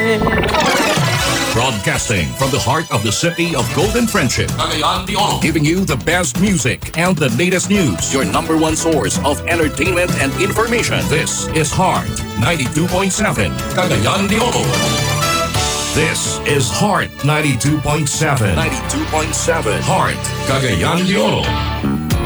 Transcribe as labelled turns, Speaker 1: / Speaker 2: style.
Speaker 1: Broadcasting from the heart of the city of Golden Friendship,
Speaker 2: Cagayan de Oro.
Speaker 1: giving you the best music and the latest news. Your number one source of entertainment and information. This is Heart 92.7,
Speaker 2: Cagayan de Oro.
Speaker 1: This is Heart 92.7. 92.7 Heart,
Speaker 2: Cagayan de Oro.